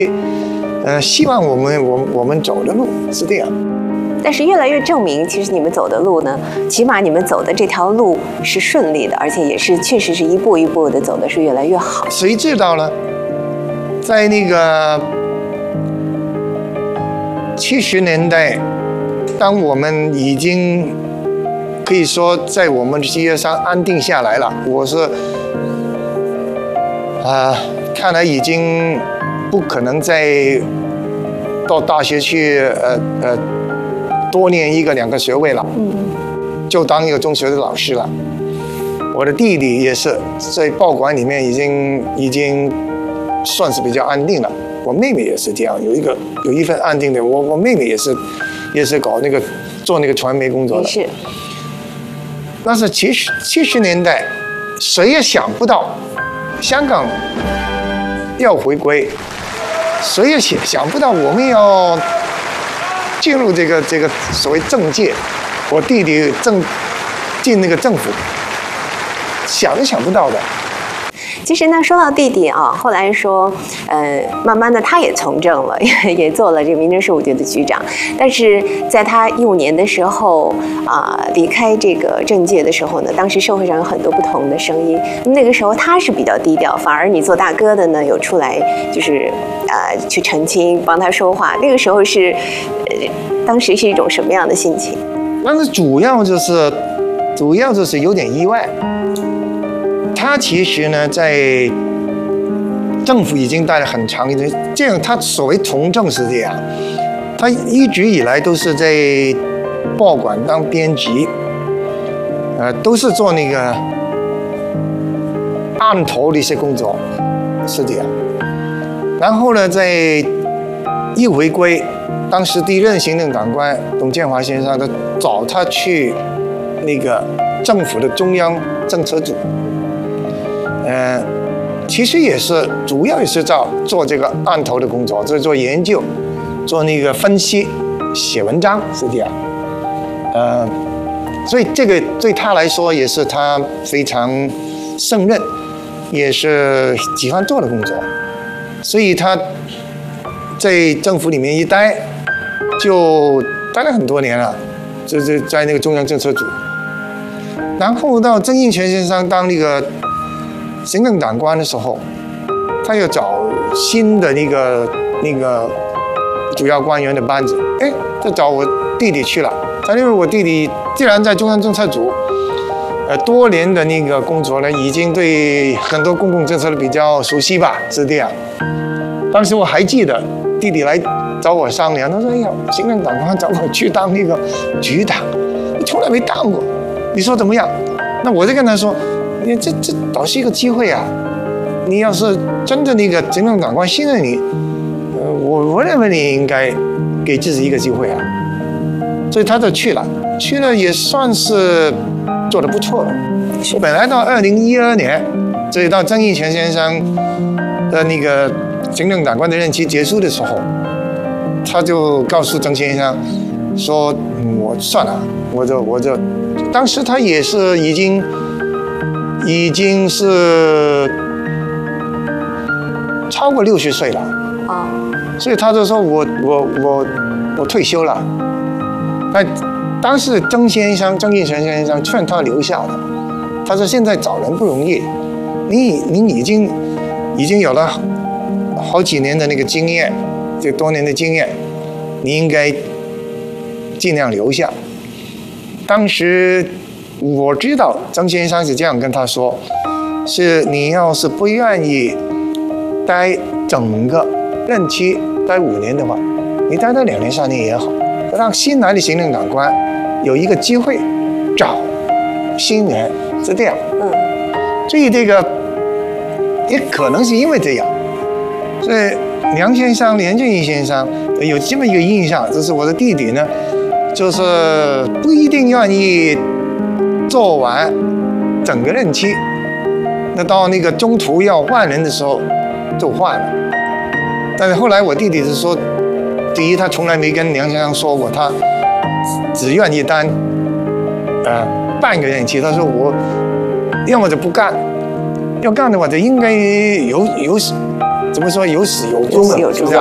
希望我们走的路是这样。 但是越来越证明，其实你们走的路呢，起码你们走的这条路是顺利的，而且也是确实是一步一步的走的是越来越好。 谁知道呢？在那个70年代，当我们已经可以说在我们的事业上安定下来了，我是看来已经不可能再到大学去多念1个2个学位了，就当一个中学的老师了。我的弟弟也是在报馆里面已经算是比较安定了。我妹妹也是这样，有一份安定的。我妹妹也是搞做那个传媒工作的。 是。 但是70年代，谁也想不到香港要回归，谁也想不到我们要进入这个所谓政界，我弟弟进那个政府，想都想不到的。 其实呢，说到弟弟啊，后来说，慢慢的他也从政了，也做了这个民政事务局的局长。但是在他15年的时候离开这个政界的时候呢，当时社会上有很多不同的声音。那个时候他是比较低调，反而你做大哥的呢，有出来就是去澄清，帮他说话。那个时候是，当时是一种什么样的心情？ 但是主要就是有点意外。他其实呢，在政府已经待了很长一段，这样他所谓从政是这样，他一直以来都是在报馆当编辑，都是做那个案头的一些工作，是这样。然后呢，在一回归，当时第一任行政长官董建华先生，他找他去那个政府的中央政策组。其实也是主要也是做这个案头的工作，就是做研究，做那个分析，写文章是这样。所以这个对他来说也是他非常胜任，也是喜欢做的工作。所以他在政府里面一待，就待了很多年了，就是在那个中央政策组。然后到曾荫权先生当那个行政长官的时候，他又找新的那个主要官员的班子，就找我弟弟去了。他因为我弟弟既然在中央政策组，多年的那个工作呢，已经对很多公共政策比较熟悉吧，是这样。当时我还记得弟弟来找我商量，他说：“哎呀，行政长官找我去当那个局长，我从来没当过，你说怎么样？”那我就跟他说。这倒是一个机会啊！你要是真的那个行政长官信任你，我认为你应该给自己一个机会啊。所以他就去了也算是做得不错了。本来到2012年，所以到曾荫权先生的那个行政长官的任期结束的时候，他就告诉曾先生说：“我算了，我就，当时他也是已经是超过60岁了所以他就说我退休了。那当时曾荫权先生劝他留下的，他说现在找人不容易，你已经有了好几年的那个经验，这多年的经验，你应该尽量留下。当时。我知道曾先生是这样跟他说，是你要是不愿意待整个任期待5年的话，你待到2年3年也好，让新来的行政长官有一个机会找新人，是这样。所以这个也可能是因为这样，所以梁俊义先生有这么一个印象，就是我的弟弟呢，就是不一定愿意做完整个任期，那到那个中途要换人的时候就换了。但是后来我弟弟是说，第一他从来没跟梁先生说过他只愿意当半个任期，他说我要么就不干，要干的话就应该有怎么说有始有终的， 有始有终是不是？